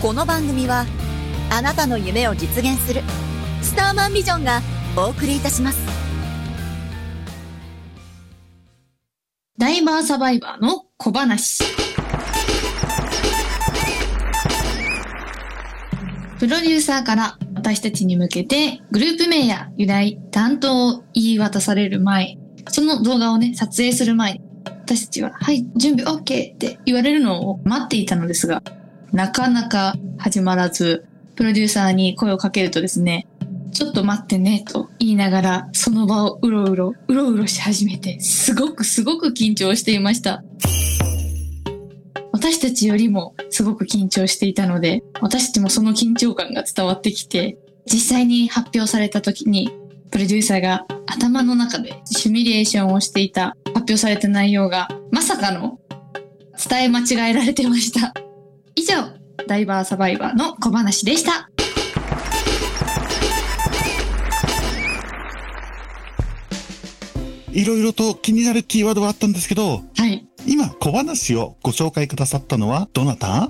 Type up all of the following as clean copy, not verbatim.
この番組はあなたの夢を実現するスターマンビジョンがお送りいたします。 ダイバーサバイバーの小話。プロデューサーから私たちに向けてグループ名や由来、担当を言い渡される前、その動画をね、撮影する前に私たちははい、準備 OK って言われるのを待っていたのですが、なかなか始まらず、プロデューサーに声をかけるとですね、ちょっと待ってねと言いながらその場をうろうろし始めて、すごく緊張していました。私たちよりもすごく緊張していたので、私たちもその緊張感が伝わってきて、実際に発表された時にプロデューサーが頭の中でシミュレーションをしていた発表された内容がまさかの伝え間違えられてました。以上、ダイバーサバイバーの小話でした。 いろいろと気になるキーワードはあったんですけど、 はい。 今小話をご紹介くださったのはどなた？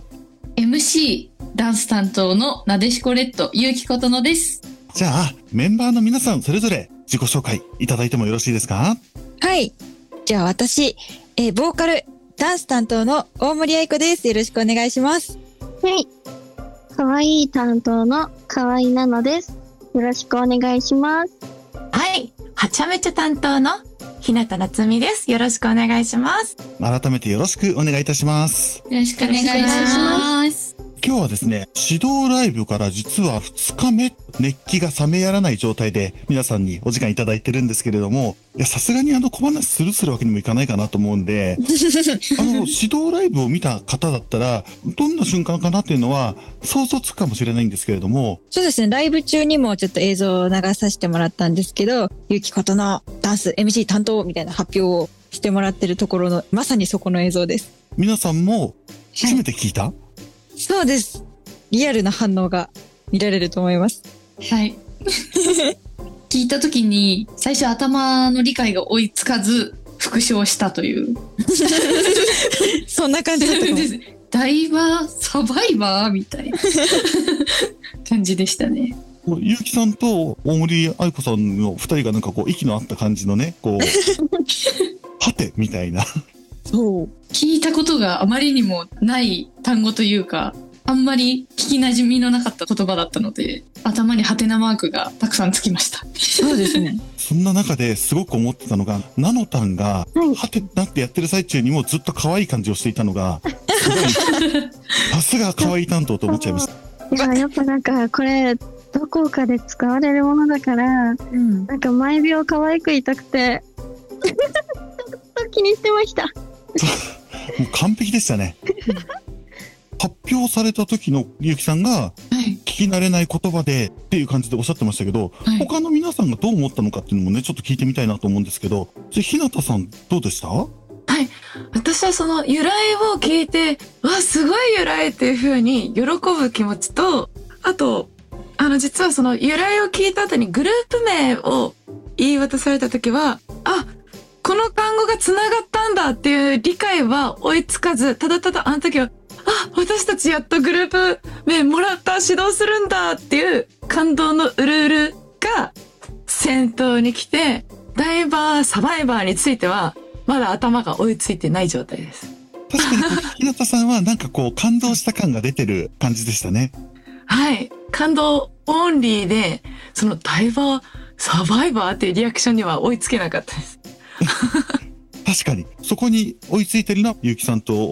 MC ダンス担当のなでしこレッドゆうきことのです。 じゃあメンバーの皆さんそれぞれ自己紹介いただいてもよろしいですか？ はい。じゃあ私、ボーカルダンス担当の大森愛子です。よろしくお願いします。 はい。かわいい担当のかわいなのです。よろしくお願いします。 はい。はちゃめちゃ担当の日向夏美です。よろしくお願いします。 改めてよろしくお願いいたします。 よろしくお願いします。 今日はですね、指導ライブから実は2日目、熱気が冷めやらない状態で皆さんにお時間いただいてるんですけれども、いや、さすがに小話するわけにもいかないかなと思うんで、指導ライブを見た方だったら、どんな瞬間かなっていうのは想像つくかもしれないんですけれども。 そうですね、ライブ中にもちょっと映像を流させてもらったんですけど、ゆきことのダンス MC 担当みたいな発表をしてもらってるところの、まさにそこの映像です。 皆さんも初めて聞いた？ そうです。リアルな反応が見られると思います。 はい。聞いた時に最初頭の理解が追いつかず復唱したというそんな感じだったダイバーサバイバーみたいな感じでしたね。 ゆうきさんと大森愛子さんの2人がなんかこう息の合った感じのね、こうはてみたいな。 そう聞いたことがあまりにもない単語というか、あんまり聞き馴染みのなかった言葉だったので、頭にハテナマークがたくさんつきました。 そうですね。 そんな中ですごく思ってたのが、ナノタンがハテナってやってる最中にもずっと可愛い感じをしていたのがすごいさすが可愛い担当と思っちゃいました。 やっぱなんかこれどこかで使われるものだから、なんか毎秒可愛くいたくてちょっと気にしてました。 もう完璧でしたね。発表された時のゆうきさんが聞き慣れない言葉でっていう感じでおっしゃってましたけど、他の皆さんがどう思ったのかっていうのもね、ちょっと聞いてみたいなと思うんですけど、じゃあ日向さんどうでした？ はい。私はその由来を聞いて、すごい由来っていう風に喜ぶ気持ちと、あと、実はその由来を聞いた後にグループ名を言い渡された時は、この単語が繋がったんだっていう理解は追いつかず、ただただあの時は、私たちやっとグループ名もらった、指導するんだっていう感動のうるうるが先頭に来て、ダイバーサバイバーについてはまだ頭が追いついてない状態です。 確かに日向さんはなんかこう感動した感が出てる感じでしたね。 はい。感動オンリーで、そのダイバーサバイバーっていうリアクションには追いつけなかったです。 確かにそこに追いついてるのはゆうきさんと